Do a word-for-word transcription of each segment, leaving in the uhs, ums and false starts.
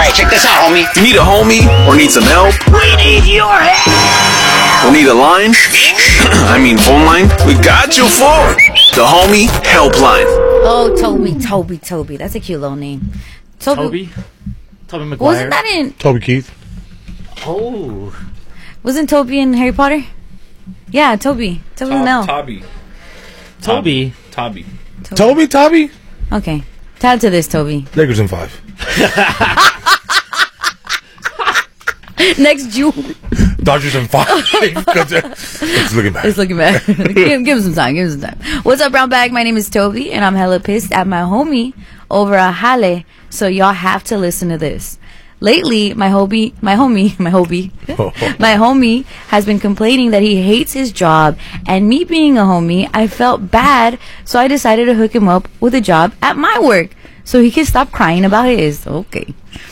Alright, check this out, homie. You need a homie or need some help? We need your help! Or need a line? I mean phone line? We got you for the Homie Helpline. Oh, Toby, Toby, Toby. That's a cute little name. Toby. Toby? Toby Maguire? Wasn't that in... Toby Keith. Oh. Wasn't Toby in Harry Potter? Yeah, Toby. Toby Tob- Mel. Toby. Toby. Toby. Toby, Toby? Okay. Tell to this, Toby. Lakers in five. Next June. Dodgers in five. It's looking bad. It's looking bad. give, give him some time. Give him some time. What's up, Brown Bag? My name is Toby, and I'm hella pissed at my homie over a jale. So y'all have to listen to this. Lately, my hobby, my homie, my hobby, my homie has been complaining that he hates his job. And me being a homie, I felt bad, so I decided to hook him up with a job at my work so he can stop crying about his. Okay.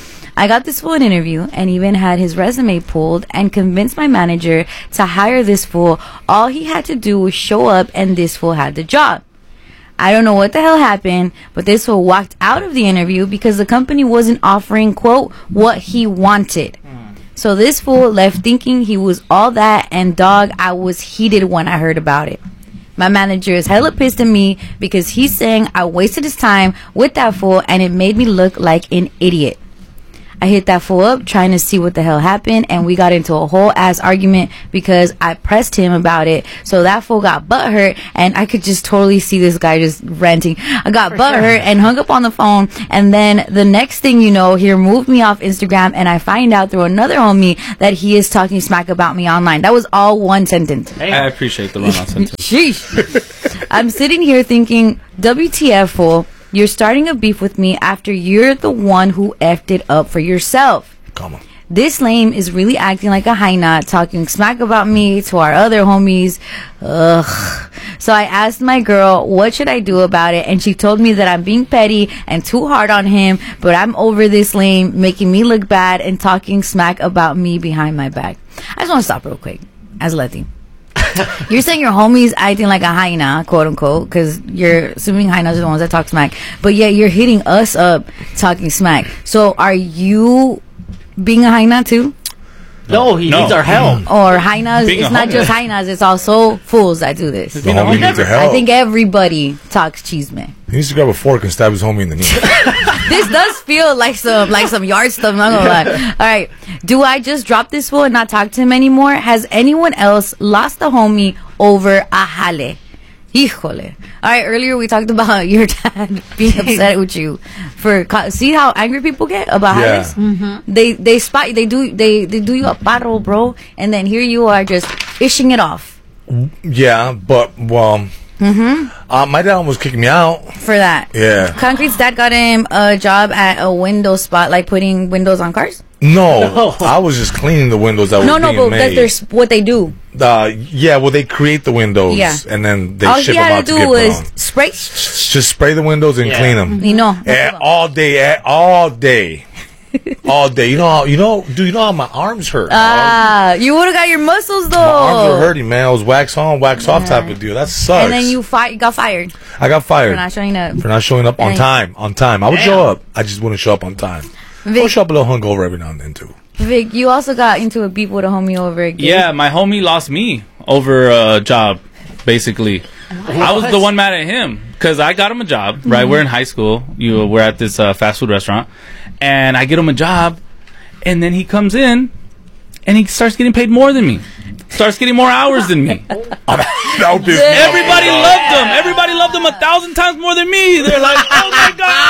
I got this fool an interview and even had his resume pulled and convinced my manager to hire this fool. All he had to do was show up and this fool had the job. I don't know what the hell happened, but this fool walked out of the interview because the company wasn't offering, quote, what he wanted. So this fool left thinking he was all that, and dog, I was heated when I heard about it. My manager is hella pissed at me because he's saying I wasted his time with that fool and it made me look like an idiot. I hit that fool up trying to see what the hell happened, and we got into a whole ass argument because I pressed him about it. So that fool got butthurt, and I could just totally see this guy just ranting. I got butthurt and hung up on the phone, and then the next thing you know, he removed me off Instagram, and I find out through another homie that he is talking smack about me online. That was all one sentence. Hey. I appreciate the run-on sentence. Sheesh. I'm sitting here thinking, W T F, fool. You're starting a beef with me after you're the one who effed it up for yourself. Come on. This lame is really acting like a hyena, talking smack about me to our other homies. Ugh. So I asked my girl, what should I do about it? And she told me that I'm being petty and too hard on him, but I'm over this lame, making me look bad and talking smack about me behind my back. I just want to stop real quick. As Letty. You're saying your homie's acting like a hyena, quote unquote, because you're assuming hyenas are the ones that talk smack. But yet you're hitting us up talking smack. So are you being a hyena too? No, he No. needs our help. Or hyenas? Being It's a not homie. just hyenas. It's also fools that do this. The homie needs our help. I think everybody talks cheese, man. He needs to grab a fork and stab his homie in the knee. This does feel like some like some yard stuff. I'm not gonna lie. All right, do I just drop this fool and not talk to him anymore? Has anyone else lost a homie over a jale? Híjole. All right, earlier we talked about your dad being upset with you for co- see how angry people get about Yeah. jales? Mm-hmm. They they spot they do they they do you a paro, bro, and then here you are just ishing it off Yeah, but, well, mm-hmm. uh, my dad almost kicked me out. for that. Yeah. Concrete's dad got him a job at a window spot, like putting windows on cars. No, No. I was just cleaning the windows that No, were no, being but made. that there's what they do. Uh, yeah, well, they create the windows, Yeah. and then they All ship he them had out to to, do get was put on. spray. Just spray the windows and Yeah. clean them. You know, Eh, all day, eh, all day, all day. You know, how, you know, dude. You know how my arms hurt. dog? ah, you would have got your muscles though. my arms are hurting, man. I was wax on, wax off type of deal. That sucks. And then you fi- got fired I got for fired not showing up. for not showing up on And- time. On time, I would show up. I just wouldn't show up on time. I would Vic, show up a little hungover every now and then too. Vic, you also got into a beef with a homie over again. Yeah, my homie lost me over a job, basically. I was the one mad at him because I got him a job, right? Mm-hmm. We're in high school. You, we're at this uh, fast food restaurant, and I get him a job, and then he comes in, and he starts getting paid more than me. Starts getting more hours than me. That would be Everybody loved him. Everybody loved him a thousand times more than me. They're like, oh my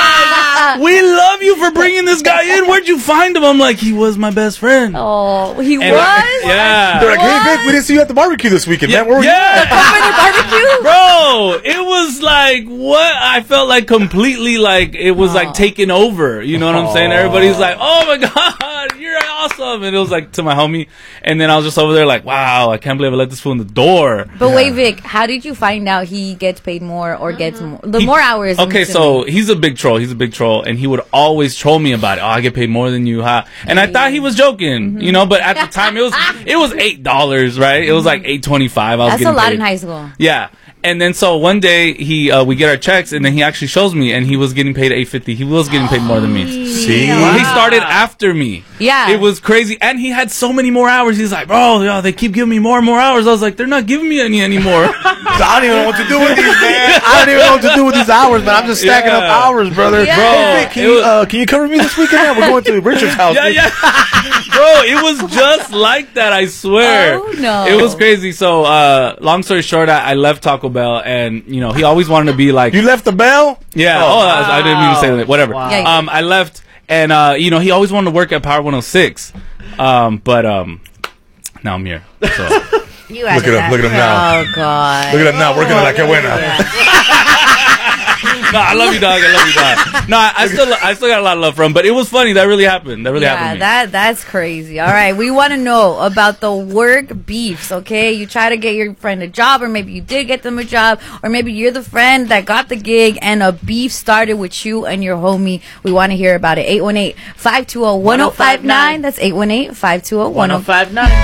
God, we love you for bringing this guy in. Where'd you find him? I'm like, he was my best friend. Oh, he And- was. Yeah. They're like, hey, Vic, we didn't see you at the barbecue this weekend, Yeah, man. Where were yeah. Company barbecue. Bro, it was like what I felt like completely like it was like taking over. You know what I'm saying? Everybody's like, "Oh my God, you're awesome!" And it was like to my homie, and then I was just over there like, "Wow, I can't believe I let this fool in the door." But wait, Vic, how did you find out he gets paid more or gets more? The He- more hours. I'm Okay, so assuming. he's a big troll. He's a big troll, and he would always troll me about it. Oh, I get paid more than you, huh? And I thought he was joking, Mm-hmm. you know. But at the time, it was it was eight dollars, right? It was like eight twenty five. I was that's a getting lot paid. in high school. Yeah. And then so one day he uh, we get our checks, and then he actually shows me, and he was getting paid eight fifty. He was getting paid more than me. See? He started after me. Yeah. It was crazy. And he had so many more hours. He's like, bro, yo, they keep giving me more and more hours. I was like, they're not giving me any anymore. I don't even know what to do with these, man. I don't even know what to do with these hours, man. I'm just stacking Yeah. up hours, brother. Yeah. Bro, Hey, Vic, can, it you, was- uh, can you cover me this weekend? Yeah, we're going to Richard's house. Yeah, yeah. Bro, it was just like that, I swear. Oh, no. It was crazy. So, uh, long story short, I, I left Taco Bell, and, you know, he always wanted to be like, You left the bell? yeah, oh, I, I didn't mean to say that, whatever. Wow. Yeah, you Um, I left, and, uh, you know, he always wanted to work at Power one oh six. Um, but, um, now I'm here. So. You Look at him, look at him now. Oh, God. Look at him now, working on that que buena. No, I love you, dog. I love you, dog. No, I, I still, I still got a lot of love for him, but it was funny. That really happened. That really Yeah, happened to me. that that's crazy. All right, we want to know about the work beefs. Okay, you try to get your friend a job, or maybe you did get them a job, or maybe you're the friend that got the gig, and a beef started with you and your homie. We want to hear about it. eight one eight, five two zero, one zero five nine. That's eight one eight, five two zero, one one zero oh five nine.